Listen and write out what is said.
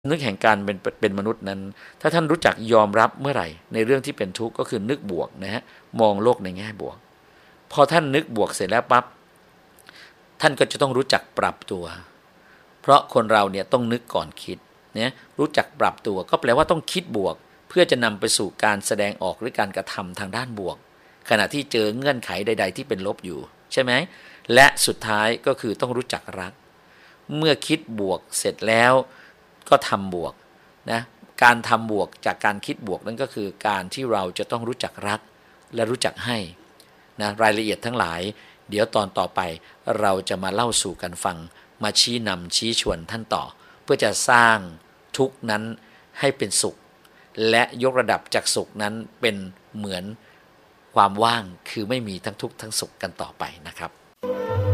นึกแห่งการเป็นมนุษย์นั้นถ้าท่านรู้จักยอมรับเมื่อไหร่ในเรื่องที่เป็นทุกข์ก็คือนึกบวกนะฮะมองโลกในแง่บวกพอท่านนึกบวกเสร็จแล้วปั๊บท่านก็จะต้องรู้จักปรับตัวเพราะคนเราเนี่ยต้องนึกก่อนคิดเนี่ยรู้จักปรับตัวก็แปลว่าต้องคิดบวกเพื่อจะนำไปสู่การแสดงออกหรือการกระทำทางด้านบวกขณะที่เจอเงื่อนไขใดๆที่เป็นลบอยู่ใช่ไหมและสุดท้ายก็คือต้องรู้จักรักเมื่อคิดบวกเสร็จแล้วก็ทำบวกนะการทำบวกจากการคิดบวกนั่นก็คือการที่เราจะต้องรู้จักรักและรู้จักให้นะรายละเอียดทั้งหลายเดี๋ยวตอนต่อไปเราจะมาเล่าสู่กันฟังมาชี้นำชี้ชวนท่านต่อเพื่อจะสร้างทุกนั้นให้เป็นสุขและยกระดับจากสุขนั้นเป็นเหมือนความว่างคือไม่มีทั้งทุกข์ทั้งสุขกันต่อไปนะครับ